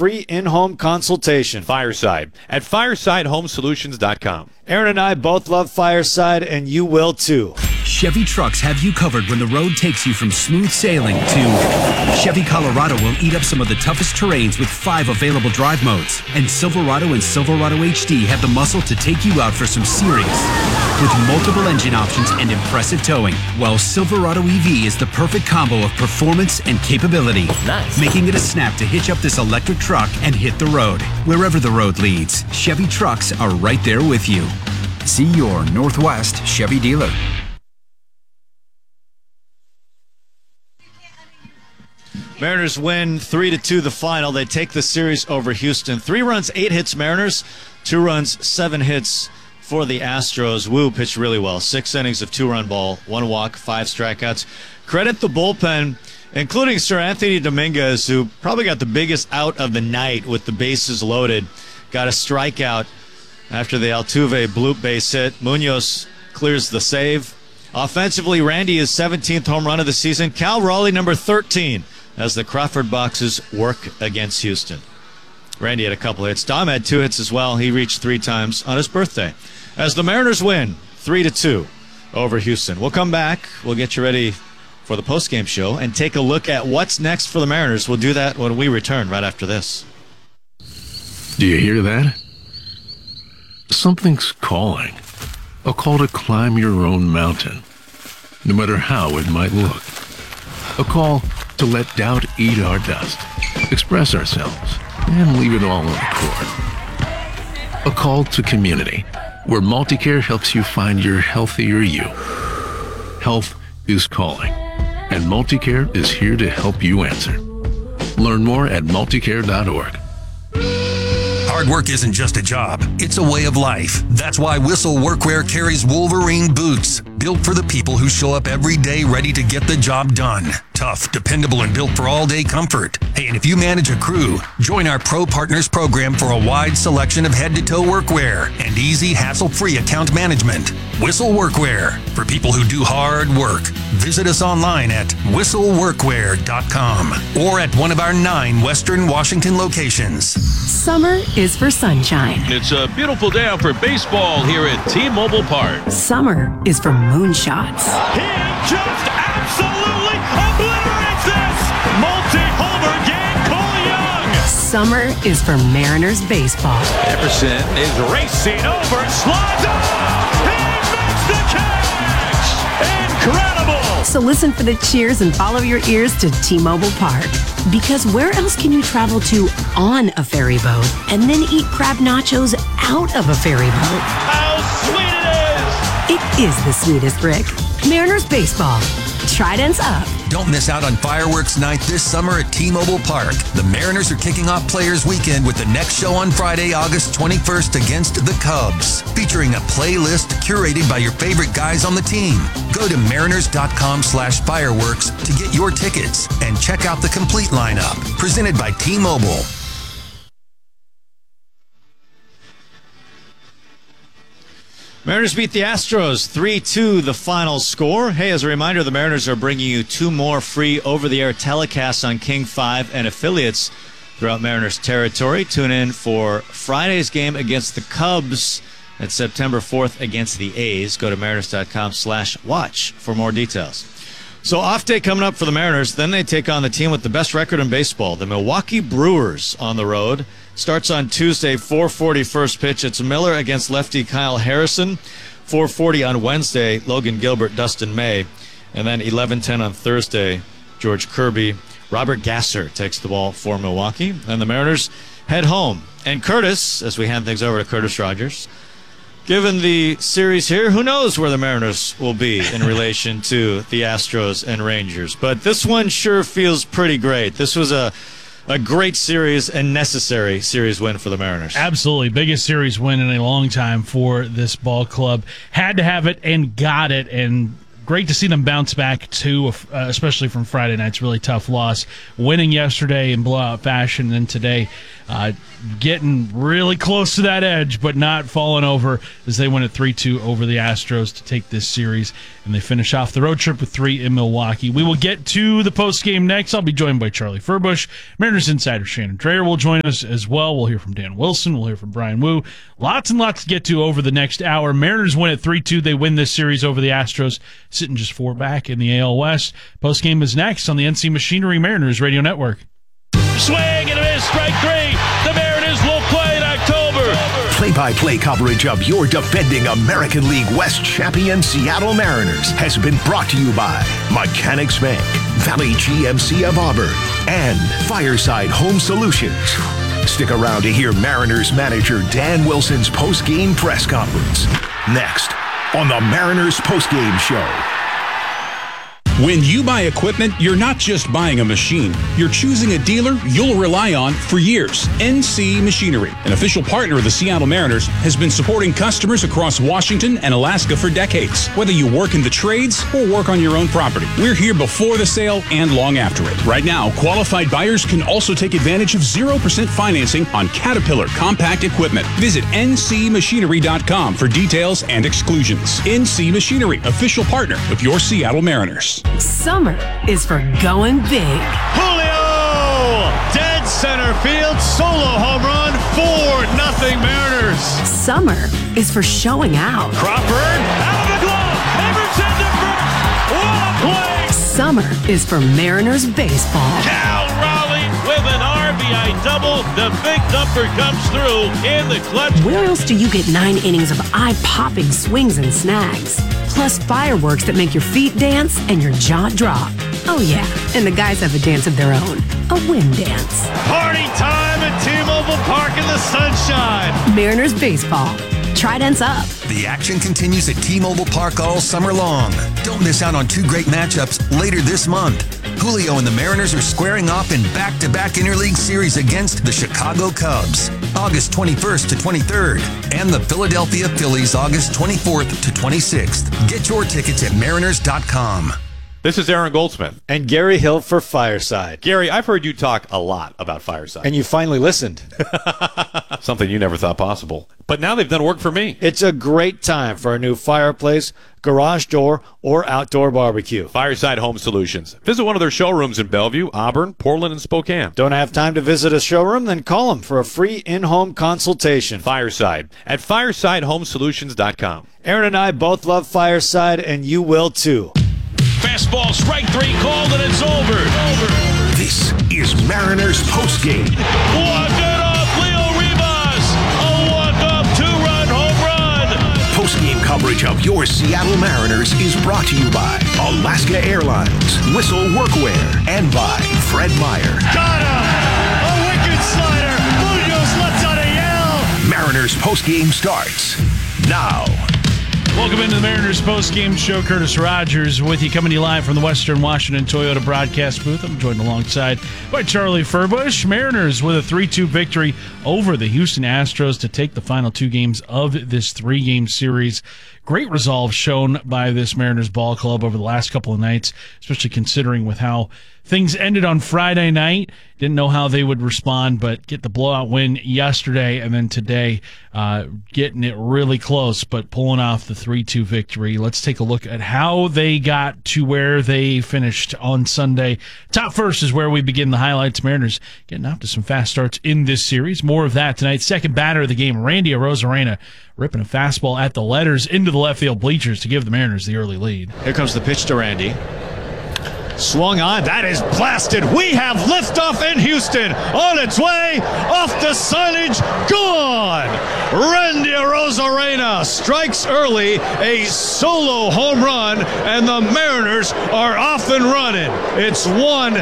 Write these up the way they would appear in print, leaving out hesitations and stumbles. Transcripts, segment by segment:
free in-home consultation. Fireside at firesidehomesolutions.com. Aaron and I both love Fireside, and you will too. Chevy trucks have you covered when the road takes you from smooth sailing to Chevy Colorado will eat up some of the toughest terrains with 5 available drive modes. And Silverado and Silverado HD have the muscle to take you out for some serious with multiple engine options and impressive towing. While Silverado EV is the perfect combo of performance and capability. Nice. Making it a snap to hitch up this electric truck and hit the road. Wherever the road leads, Chevy trucks are right there with you. See your Northwest Chevy dealer. Mariners win 3-2 the final. They take the series over Houston. 3 runs, 8 hits Mariners. 2 runs, 7 hits for the Astros. Wu pitched really well. 6 innings of 2-run ball, 1 walk, 5 strikeouts. Credit the bullpen, including Sir Anthony Dominguez, who probably got the biggest out of the night with the bases loaded. Got a strikeout after the Altuve bloop base hit. Munoz clears the save. Offensively, Randy is 17th home run of the season. Cal Raleigh, number 13, as the Crawford boxes work against Houston. Randy had a couple hits. Dom had 2 hits as well. He reached 3 times on his birthday. As the Mariners win 3-2 over Houston. We'll come back. We'll get you ready for the postgame show and take a look at what's next for the Mariners. We'll do that when we return right after this. Do you hear that? Something's calling. A call to climb your own mountain, no matter how it might look. A call to let doubt eat our dust, express ourselves, and leave it all on the court. A call to community, where Multicare helps you find your healthier you. Health is calling, and Multicare is here to help you answer. Learn more at multicare.org. Hard work isn't just a job, it's a way of life. That's why Whistle Workwear carries Wolverine boots, built for the people who show up every day ready to get the job done. Tough, dependable, and built for all-day comfort. Hey, and if you manage a crew, join our Pro Partners program for a wide selection of head-to-toe workwear and easy, hassle-free account management. Whistle Workwear, for people who do hard work. Visit us online at whistleworkwear.com or at one of our 9 Western Washington locations. Summer is for sunshine. It's a beautiful day out for baseball here at T-Mobile Park. Summer is for moonshots. He just absolutely obliterates this! Multi-homer game, Cole Young! Summer is for Mariners baseball. Epperson is racing over, slides up! He makes the catch! Incredible! So listen for the cheers and follow your ears to T-Mobile Park. Because where else can you travel to on a ferry boat and then eat crab nachos out of a ferry boat? How sweet it is! It is the sweetest, Rick. Mariners baseball. Tridents up. Don't miss out on fireworks night this summer at T-Mobile Park. The Mariners are kicking off Players Weekend with the next show on Friday, August 21st against the Cubs, featuring a playlist curated by your favorite guys on the team. Go to mariners.com/fireworks to get your tickets and check out the complete lineup. Presented by T-Mobile. Mariners beat the Astros 3-2, the final score. Hey, as a reminder, the Mariners are bringing you 2 more free over-the-air telecasts on King 5 and affiliates throughout Mariners territory. Tune in for Friday's game against the Cubs and September 4th against the A's. Go to mariners.com/watch for more details. So off day coming up for the Mariners. Then they take on the team with the best record in baseball, the Milwaukee Brewers, on the road. Starts on Tuesday, 4:40 first pitch. It's Miller against lefty Kyle Harrison. 4:40 on Wednesday, Logan Gilbert, Dustin May. And then 11:10 on Thursday, George Kirby. Robert Gasser takes the ball for Milwaukee. And the Mariners head home. And Curtis, as we hand things over to Curtis Rogers, given the series here, who knows where the Mariners will be in relation to the Astros and Rangers. But this one sure feels pretty great. This was a great series and necessary series win for the Mariners. Absolutely. Biggest series win in a long time for this ball club. Had to have it and got it. And great to see them bounce back, too, especially from Friday night's really tough loss. Winning yesterday in blowout fashion, and then today getting really close to that edge, but not falling over as they win at 3-2 over the Astros to take this series. And they finish off the road trip with 3 in Milwaukee. We will get to the postgame next. I'll be joined by Charlie Furbush. Mariners insider Shannon Drayer will join us as well. We'll hear from Dan Wilson. We'll hear from Brian Wu. Lots and lots to get to over the next hour. Mariners win at 3-2. They win this series over the Astros, sitting just 4 back in the AL West. Postgame is next on the NC Machinery Mariners Radio Network. Swing and a miss, strike 3. The Mariners will play in October. Play-by-play coverage of your defending American League West champion Seattle Mariners has been brought to you by Mechanics Bank, Valley GMC of Auburn, and Fireside Home Solutions. Stick around to hear Mariners manager Dan Wilson's post-game press conference. Next on the Mariners post-game show. When you buy equipment, you're not just buying a machine. You're choosing a dealer you'll rely on for years. NC Machinery, an official partner of the Seattle Mariners, has been supporting customers across Washington and Alaska for decades. Whether you work in the trades or work on your own property, we're here before the sale and long after it. Right now, qualified buyers can also take advantage of 0% financing on Caterpillar compact equipment. Visit ncmachinery.com for details and exclusions. NC Machinery, official partner of your Seattle Mariners. Summer is for going big. Julio! Dead center field, solo home run, 4-0 Mariners. Summer is for showing out. Crawford, out of the glove, Emerson to first. What a play! Summer is for Mariners baseball. Cal Raleigh with an RBI double. The big thumper comes through in the clutch. Where else do you get 9 innings of eye-popping swings and snags? Plus fireworks that make your feet dance and your jaw drop. Oh yeah, and the guys have a dance of their own. A wind dance. Party time at T-Mobile Park in the sunshine. Mariners baseball. Trident's up. The action continues at T-Mobile Park all summer long. Don't miss out on 2 great matchups later this month. Julio and the Mariners are squaring off in back-to-back interleague series against the Chicago Cubs, August 21st to 23rd, and the Philadelphia Phillies, August 24th to 26th. Get your tickets at mariners.com. This is Aaron Goldsmith. And Gary Hill for Fireside. Gary, I've heard you talk a lot about Fireside. And you finally listened. Something you never thought possible. But now they've done work for me. It's a great time for a new fireplace, garage door, or outdoor barbecue. Fireside Home Solutions. Visit one of their showrooms in Bellevue, Auburn, Portland, and Spokane. Don't have time to visit a showroom? Then call them for a free in-home consultation. Fireside at firesidehomesolutions.com. Aaron and I both love Fireside, and you will too. Fastball, strike 3 called, and it's over. This is Mariners postgame. Walk it off, Leo Rivas. A walk-off 2-run home run. Postgame coverage of your Seattle Mariners is brought to you by Alaska Airlines, Whistle Workwear, and by Fred Meyer. Got him! A wicked slider. Munoz lets out a yell. Mariners postgame starts now. Welcome into the Mariners postgame show. Curtis Rogers with you, coming to you live from the Western Washington Toyota broadcast booth. I'm joined alongside by Charlie Furbush. Mariners with a 3-2 victory over the Houston Astros to take the final 2 games of this 3-game series. Great resolve shown by this Mariners ball club over the last couple of nights, especially considering with how things ended on Friday night. Didn't know how they would respond, but get the blowout win yesterday, and then today getting it really close, but pulling off the 3-2 victory. Let's take a look at how they got to where they finished on Sunday. Top first is where we begin the highlights. Mariners getting off to some fast starts in this series. More of that tonight. Second batter of the game, Randy Arozarena, ripping a fastball at the letters into the left field bleachers to give the Mariners the early lead. Here comes the pitch to Randy. Swung on. That is blasted. We have liftoff in Houston. On its way. Off the signage. Gone. Randy Arozarena strikes early. A solo home run. And the Mariners are off and running. It's 1-0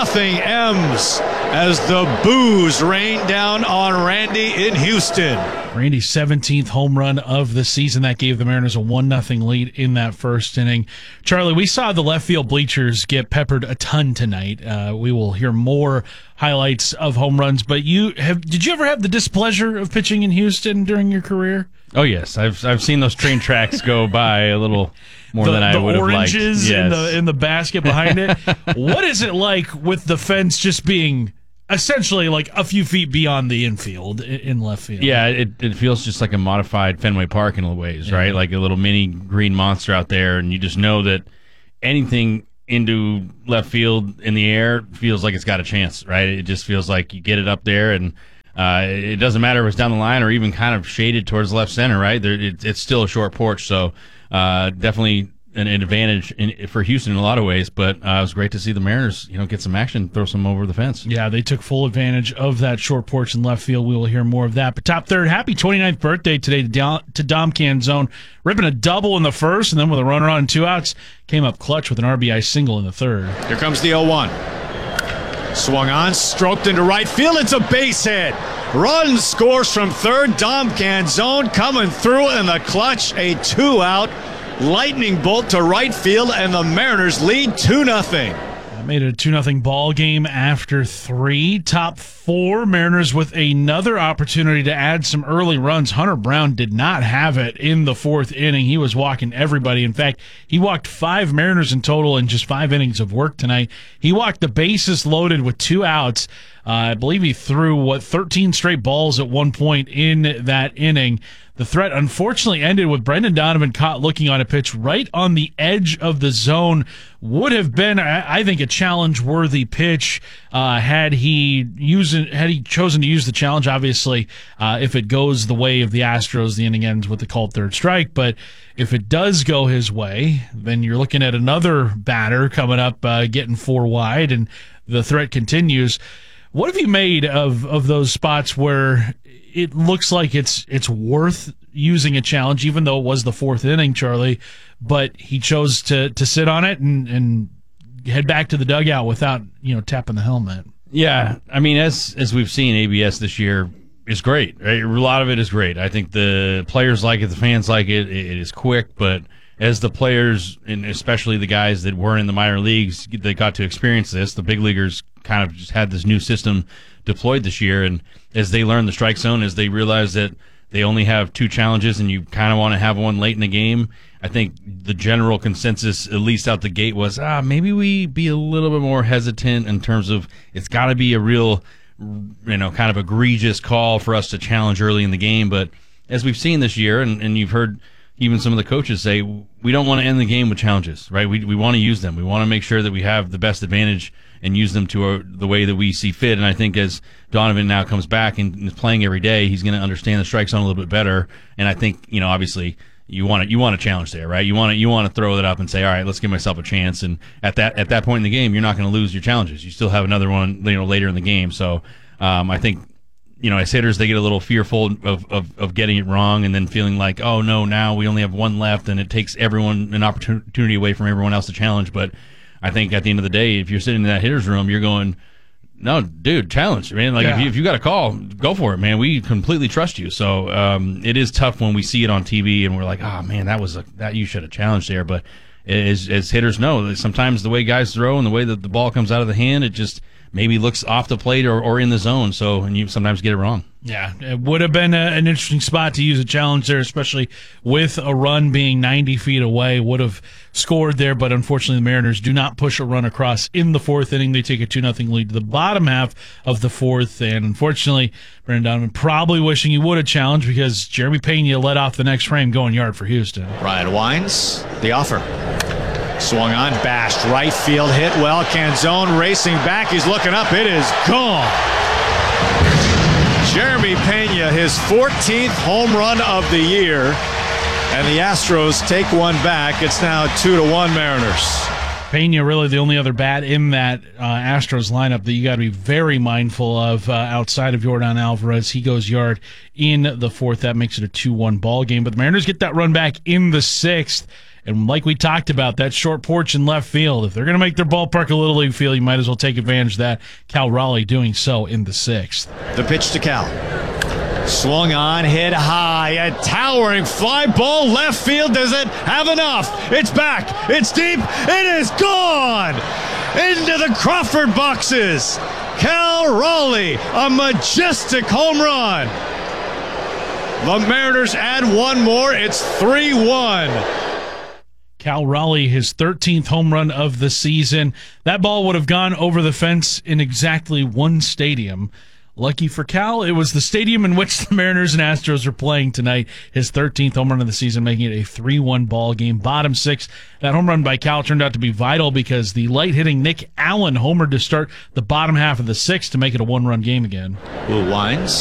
M's as the boos rain down on Randy in Houston. Randy's 17th home run of the season. That gave the Mariners a 1-0 lead in that first inning. Charlie, we saw the left field bleachers get peppered a ton tonight. We will hear more highlights of home runs, but did you ever have the displeasure of pitching in Houston during your career? Oh yes, I've seen those train tracks go by a little more than I would have liked. The oranges in the basket behind it. What is it like with the fence just being essentially like a few feet beyond the infield in left field? Yeah, it feels just like a modified Fenway Park in ways, right? Like a little mini green monster out there, and you just know that anything into left field in the air feels like it's got a chance, right? It just feels like you get it up there, and it doesn't matter if it's down the line or even kind of shaded towards left center, right? It's still a short porch, so definitely an advantage for Houston in a lot of ways, but it was great to see the Mariners, get some action, throw some over the fence. Yeah, they took full advantage of that short porch in left field. We will hear more of that. But top third, happy 29th birthday today to Dom Canzone, ripping a double in the first, and then with a runner on and 2 outs, came up clutch with an RBI single in the third. Here comes the 0-1. Swung on, stroked into right field. It's a base hit. Run scores from third. Dom Canzone coming through in the clutch. A 2-out lightning bolt to right field, and the Mariners lead 2-0. Made it a 2-0 ball game after 3. Top 4, Mariners with another opportunity to add some early runs. Hunter Brown did not have it in the 4th inning. He was walking everybody. In fact, he walked 5 Mariners in total in just 5 innings of work tonight. He walked the bases loaded with 2 outs. I believe he threw, 13 straight balls at one point in that inning. The threat unfortunately ended with Brendan Donovan caught looking on a pitch right on the edge of the zone. Would have been, I think, a challenge-worthy pitch had he chosen to use the challenge. Obviously, if it goes the way of the Astros, the inning ends with the called third strike. But if it does go his way, then you're looking at another batter coming up, getting 4 wide, and the threat continues. What have you made of those spots where it looks like it's worth using a challenge, even though it was the 4th inning, Charlie, but he chose to sit on it and head back to the dugout without, tapping the helmet? Yeah, I mean, as we've seen, ABS this year is great. Right? A lot of it is great. I think the players like it, the fans like it. It is quick, but as the players, and especially the guys that were in the minor leagues, they got to experience this. The big leaguers kind of just had this new system deployed this year, and as they learn the strike zone, as they realize that they only have 2 challenges and you kind of want to have one late in the game, I think the general consensus, at least out the gate, was maybe we be a little bit more hesitant in terms of it's got to be a real, kind of egregious call for us to challenge early in the game. But as we've seen this year, and you've heard even some of the coaches say, we don't want to end the game with challenges, right? We want to use them. We want to make sure that we have the best advantage and use them to the way that we see fit. And I think as Donovan now comes back and is playing every day, he's going to understand the strike zone a little bit better. And I think, obviously you want a challenge there, right? You want to throw it up and say, all right, let's give myself a chance. And at that point in the game, you're not going to lose your challenges. You still have another one, later in the game. So I think, as hitters, they get a little fearful of getting it wrong and then feeling like, oh no, now we only have 1 left and it takes everyone an opportunity away from everyone else to challenge. But I think at the end of the day, if you're sitting in that hitter's room, you're going, no, dude, challenge, man. Like, if you got a call, go for it, man. We completely trust you. So it is tough when we see it on TV and we're like, oh man, that you should have challenged there. But as hitters know, sometimes the way guys throw and the way that the ball comes out of the hand, it just maybe looks off the plate or in the zone. So, and you sometimes get it wrong. Yeah, it would have been an interesting spot to use a challenge there, especially with a run being 90 feet away. Would have scored there, but unfortunately the Mariners do not push a run across in the 4th inning. They take a 2-0 lead to the bottom half of the 4th, and unfortunately, Brendan Donovan probably wishing he would have challenged because Jeremy Pena led off the next frame going yard for Houston. Ryan Wines, the offer. Swung on, bashed, right field, hit well. Canzone racing back, he's looking up, it is gone. Jeremy Pena, his 14th home run of the year, and the Astros take one back. It's now 2-1 Mariners. Pena really the only other bat in that Astros lineup that you got to be very mindful of outside of Yordan Alvarez. He goes yard in the 4th. That makes it a 2-1 ball game. But the Mariners get that run back in the 6th. And like we talked about, that short porch in left field, if they're going to make their ballpark a Little League field, you might as well take advantage of that. Cal Raleigh doing so in the 6th. The pitch to Cal. Swung on, hit high, a towering fly ball left field. Does it have enough? It's back. It's deep. It is gone. Into the Crawford boxes. Cal Raleigh, a majestic home run. The Mariners add one more. It's 3-1. Cal Raleigh, his 13th home run of the season. That ball would have gone over the fence in exactly one stadium. Lucky for Cal, it was the stadium in which the Mariners and Astros are playing tonight. His 13th home run of the season, making it a 3-1 ball game. Bottom six, that home run by Cal turned out to be vital because the light-hitting Nick Allen homered to start the bottom half of the sixth to make it a one-run game again. Will Wines